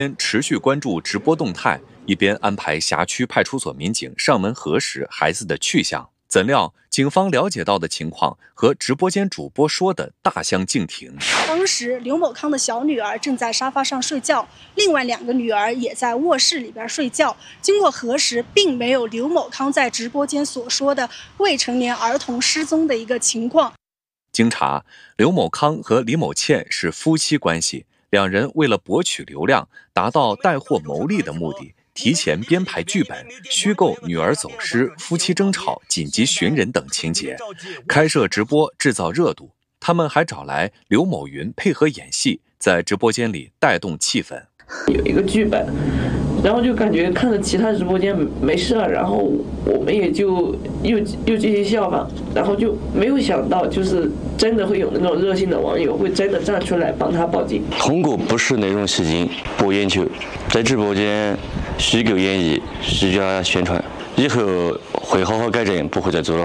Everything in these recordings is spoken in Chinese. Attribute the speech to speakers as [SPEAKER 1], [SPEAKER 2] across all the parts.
[SPEAKER 1] 边持续关注直播动态，一边安排辖区派出所民警上门核实孩子的去向。怎料，警方了解到的情况和直播间主播说的大相径庭。
[SPEAKER 2] 当时刘某康的小女儿正在沙发上睡觉，另外2个女儿也在卧室里边睡觉。经过核实，并没有刘某康在直播间所说的未成年儿童失踪的一个情况。
[SPEAKER 1] 经查，刘某康和李某倩是夫妻关系，两人为了博取流量，达到带货牟利的目的，提前编排剧本，虚构女儿走失、夫妻争吵、紧急寻人等情节，开设直播制造热度。他们还找来刘某云配合演戏，在直播间里带动气氛。
[SPEAKER 3] 有一个剧本，然后就感觉看着其他直播间没事了，然后我们也就又继续效仿，然后就没有想到，就是真的会有那种热心的网友会真的站出来帮他报警。
[SPEAKER 4] 通过不实内容吸睛博眼球，在直播间虚构演绎、虚假宣传，以后会好好改正，不会再做了。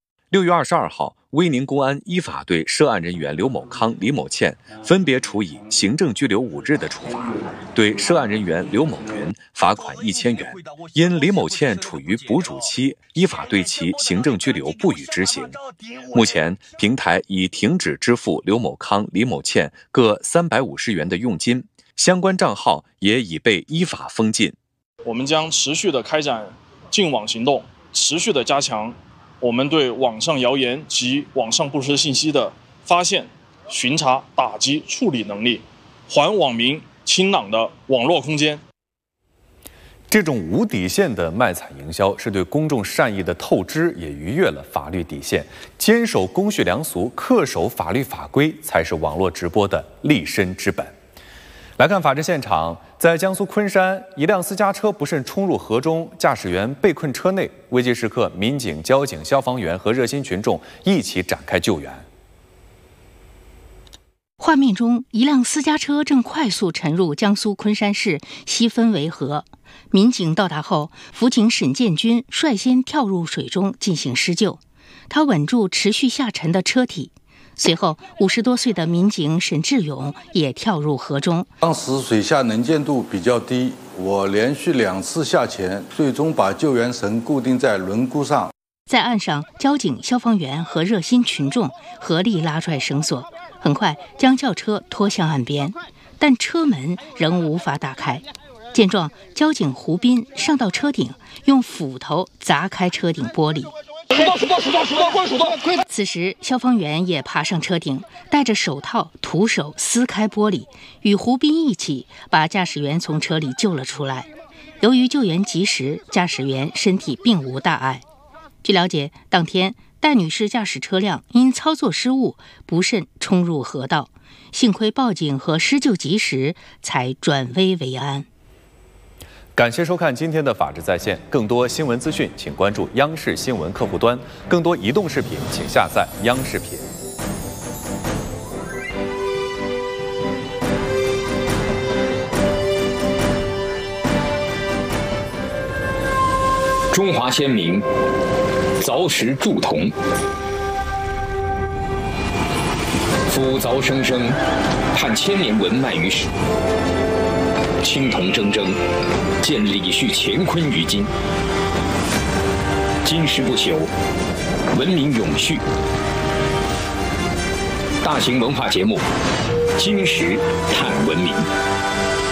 [SPEAKER 1] 6月22号，威宁公安依法对涉案人员刘某康、李某倩分别处以行政拘留5日的处罚，对涉案人员刘某云罚款1000元。因李某倩处于哺乳期，依法对其行政拘留不予执行。目前，平台已停止支付刘某康、李某倩各350元的佣金，相关账号也已被依法封禁。
[SPEAKER 5] 我们将持续的开展净网行动，持续的加强我们对网上谣言及网上不实信息的发现、巡查、打击、处理能力，还网民清朗的网络空间。
[SPEAKER 1] 这种无底线的卖惨营销是对公众善意的透支，也逾越了法律底线。坚守公序良俗，恪守法律法规，才是网络直播的立身之本。来看法制现场，在江苏昆山，一辆私家车不慎冲入河中，驾驶员被困车内。危急时刻，民警、交警、消防员和热心群众一起展开救援。
[SPEAKER 6] 画面中，一辆私家车正快速沉入江苏昆山市西分围河。民警到达后，辅警沈建军率先跳入水中进行施救，他稳住持续下沉的车体。随后，50多岁的民警沈志勇也跳入河中。
[SPEAKER 7] 当时水下能见度比较低，我连续2次下潜，最终把救援绳固定在轮毂上。
[SPEAKER 6] 在岸上，交警、消防员和热心群众合力拉拽绳索，很快将轿车拖向岸边，但车门仍无法打开。见状，交警胡斌上到车顶，用斧头砸开车顶玻璃。此时，消防员也爬上车顶，戴着手套，徒手撕开玻璃，与胡斌一起把驾驶员从车里救了出来。由于救援及时，驾驶员身体并无大碍。据了解，当天戴女士驾驶车辆因操作失误，不慎冲入河道，幸亏报警和施救及时，才转危为安。
[SPEAKER 1] 感谢收看今天的法治在线，更多新闻资讯请关注央视新闻客户端，更多移动视频请下载央视频。
[SPEAKER 8] 中华先民凿石铸铜，夫凿生生，盼千年文脉于史。青铜铮铮，见李旭乾坤于今。金石不朽，文明永续。大型文化节目《金石探文明》。